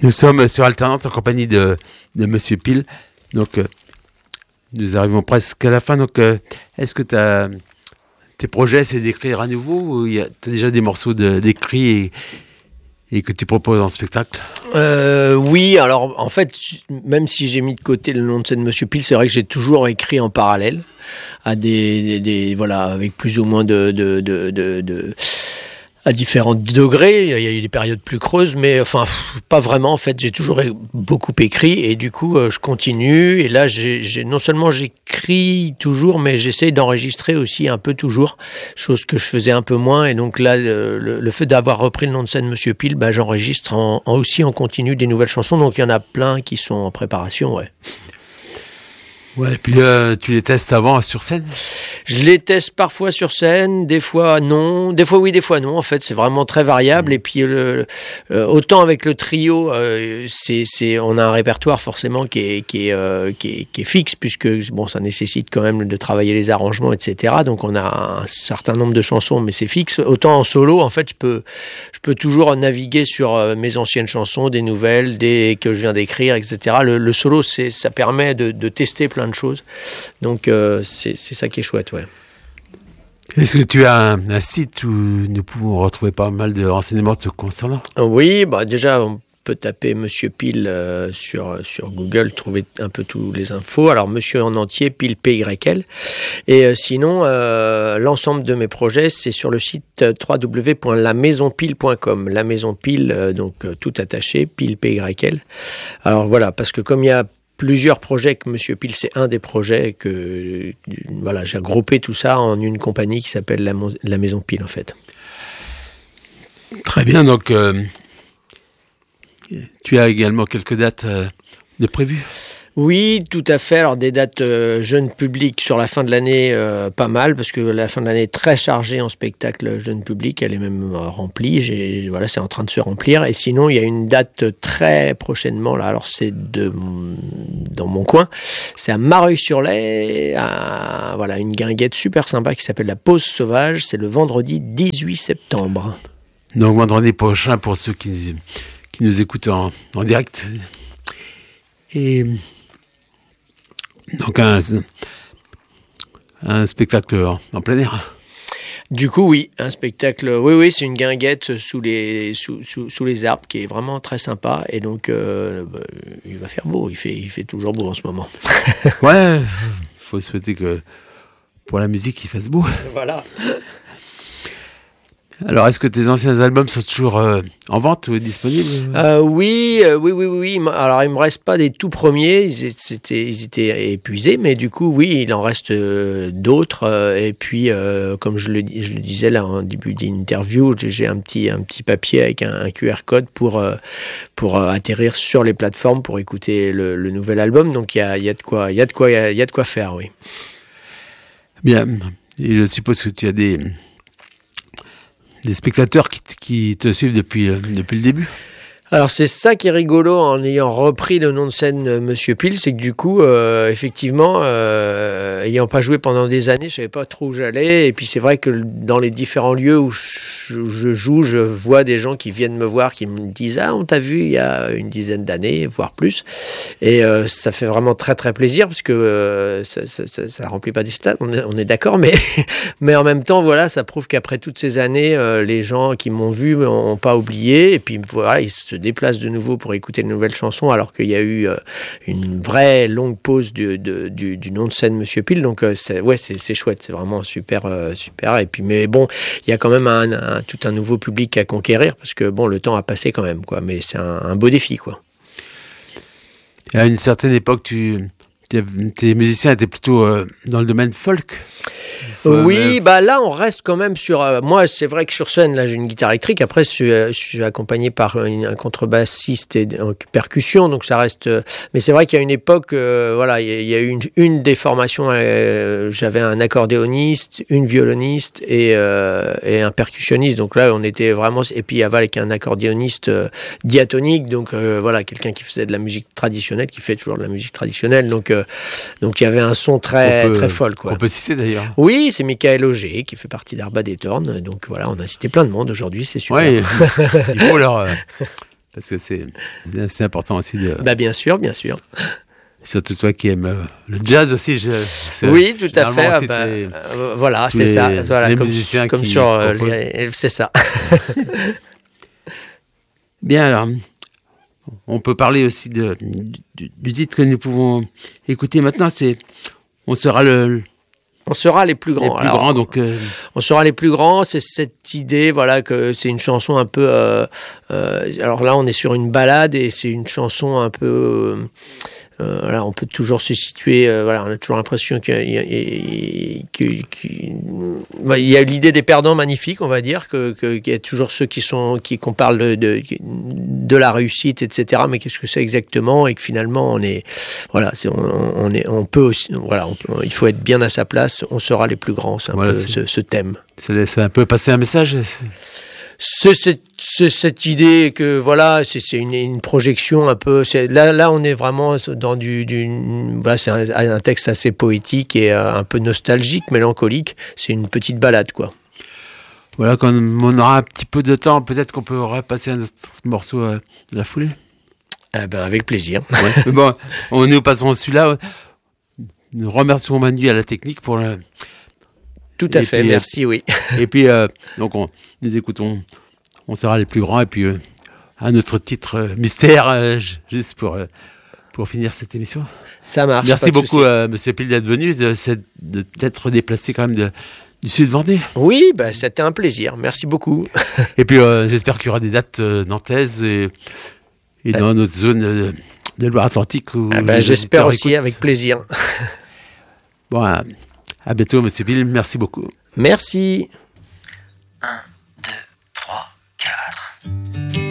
Nous sommes sur Alternante en compagnie de Monsieur Pile. Donc, nous arrivons presque à la fin. Donc, est-ce que tes projets, c'est d'écrire à nouveau ou tu as déjà des morceaux d'écrits et que tu proposes en spectacle? Oui, alors en fait, même si j'ai mis de côté le nom de scène Monsieur Pile, c'est vrai que j'ai toujours écrit en parallèle à voilà, avec plus ou moins à différents degrés. Il y a eu des périodes plus creuses, mais enfin, pas vraiment. En fait, j'ai toujours beaucoup écrit et du coup, je continue. Et là, non seulement j'écris toujours, mais j'essaye d'enregistrer aussi un peu toujours, chose que je faisais un peu moins. Et donc là, le fait d'avoir repris le nom de scène Monsieur Pile, j'enregistre aussi en continu des nouvelles chansons. Donc il y en a plein qui sont en préparation, ouais. Ouais, et puis tu les testes avant sur scène? Je les teste parfois sur scène, des fois non, des fois oui, des fois non. En fait, c'est vraiment très variable. Et puis autant avec le trio, on a un répertoire forcément qui est fixe, puisque bon, ça nécessite quand même de travailler les arrangements, etc. Donc on a un certain nombre de chansons, mais c'est fixe. Autant en solo, en fait, je peux toujours naviguer sur mes anciennes chansons, des nouvelles, des que je viens d'écrire, etc. Le solo, ça permet de tester plein de choses. Donc c'est ça qui est chouette, ouais. Est-ce que tu as un site où nous pouvons retrouver pas mal de renseignements te concernant? Oui, déjà on peut taper Monsieur Pile sur Google, trouver un peu toutes les infos. Alors Monsieur en entier, Pile PYL. Et sinon, l'ensemble de mes projets, c'est sur le site www.lamaisonpile.com. La Maison Pile, donc tout attaché, Pile PYL. Alors voilà, parce que comme il y a plusieurs projets, que Monsieur Pile, c'est un des projets que voilà, j'ai groupé tout ça en une compagnie qui s'appelle la Maison Pile, en fait. Très bien, donc tu as également quelques dates de prévues? Oui, tout à fait. Alors des dates jeune public sur la fin de l'année, pas mal, parce que la fin de l'année est très chargée en spectacle jeune public, elle est même remplie. Voilà, c'est en train de se remplir. Et sinon, il y a une date très prochainement là. Alors c'est dans mon coin, c'est à Mareuil-sur-Lay, voilà, une guinguette super sympa qui s'appelle la Pause Sauvage. C'est le vendredi 18 septembre. Donc vendredi prochain pour ceux qui nous écoutent en direct. Et donc un spectacle en plein air. Du coup, oui, un spectacle. Oui, c'est une guinguette sous les arbres qui est vraiment très sympa. Et donc, il va faire beau. Il fait toujours beau en ce moment. Ouais, faut souhaiter que pour la musique, il fasse beau. Voilà. Alors, est-ce que tes anciens albums sont toujours en vente ou disponibles? Oui. Alors, il me reste pas des tout premiers. Ils étaient épuisés, mais du coup, oui, il en reste d'autres. Et puis, comme je le disais là en début d'interview, j'ai un petit papier avec un QR code pour atterrir sur les plateformes pour écouter le nouvel album. Donc, il y a de quoi faire, oui. Bien. Et je suppose que tu as des spectateurs qui te suivent depuis le début? Alors c'est ça qui est rigolo en ayant repris le nom de scène Monsieur Pile, c'est que du coup, effectivement, ayant pas joué pendant des années, je savais pas trop où j'allais. Et puis c'est vrai que dans les différents lieux où je joue, je vois des gens qui viennent me voir, qui me disent « Ah, on t'a vu il y a une dizaine d'années, voire plus ». Et ça fait vraiment très très plaisir parce que ça remplit pas des stades, on est d'accord, mais en même temps, voilà, ça prouve qu'après toutes ces années, les gens qui m'ont vu m'ont pas oublié. Et puis voilà, ils se déplacent de nouveau pour écouter de nouvelles chansons alors qu'il y a eu une vraie longue pause du nom de scène Monsieur Pile. Donc c'est chouette, c'est vraiment super. Et puis mais bon, il y a quand même tout un nouveau public à conquérir parce que bon, le temps a passé quand même, quoi. Mais c'est un beau défi, quoi. À une certaine époque, tes musiciens étaient plutôt dans le domaine folk. Oui, là on reste quand même sur. Moi, c'est vrai que sur scène, là, j'ai une guitare électrique. Après, je suis accompagné par un contrebassiste et en percussion, donc ça reste. Mais c'est vrai qu'il y a une époque, voilà, il y a eu une des formations. J'avais un accordéoniste, une violoniste et un percussionniste. Donc là, on était vraiment. Et puis avec un accordéoniste diatonique, donc voilà, quelqu'un qui faisait de la musique traditionnelle, qui fait toujours de la musique traditionnelle. Donc il y avait un son très folk, quoi. On peut citer d'ailleurs. Oui, c'est Michael Auger qui fait partie d'Arba des Tornes. Donc voilà, on a cité plein de monde aujourd'hui, c'est super. Ouais, il faut Parce que c'est important aussi de... Bah, bien sûr, bien sûr. Surtout toi qui aimes le jazz aussi. Oui, tout à fait. Aussi, voilà, c'est ça. Voilà, les musiciens comme sur c'est ça. Bien, alors, on peut parler aussi du titre que nous pouvons écouter maintenant. C'est On sera les plus grands. On sera les plus grands. C'est cette idée, voilà, que c'est une chanson un peu. Alors là, on est sur une ballade et c'est une chanson un peu. Voilà, on peut toujours se situer. Voilà, on a toujours l'impression qu'il y a l'idée des perdants magnifiques, on va dire, qu'il y a toujours ceux qu'on parle de la réussite, etc. Mais qu'est-ce que c'est exactement? Et que finalement, on peut aussi, voilà, il faut être bien à sa place. On sera les plus grands. C'est un peu ce thème. C'est un peu passer un message. C'est cette idée que voilà, c'est une projection un peu. Là, on est vraiment dans voilà, c'est un texte assez poétique et un peu nostalgique, mélancolique. C'est une petite balade, quoi. Voilà, quand on aura un petit peu de temps, peut-être qu'on pourra passer un autre morceau de la foulée. Avec plaisir. Ouais. Mais bon, nous passons celui-là. Nous remercions Manu à la technique pour le. Tout à fait, merci, oui. Et puis, donc, nous écoutons On sera les plus grands, et puis un autre titre mystère, juste pour finir cette émission. Ça marche. Merci beaucoup, Monsieur Pile, d'être venu, de t'être déplacé quand même du sud Vendée. Oui, c'était un plaisir. Merci beaucoup. Et puis, j'espère qu'il y aura des dates nantaises et dans notre zone de Loire-Atlantique. J'espère aussi, avec plaisir. Bon, à bientôt, Monsieur Pile. Merci beaucoup. Merci. 1, 2, 3, 4.